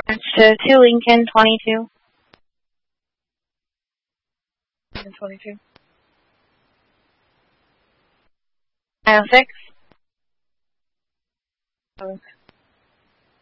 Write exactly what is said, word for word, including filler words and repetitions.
To two Lincoln twenty-two. Lincoln twenty-two. nine oh six. Okay.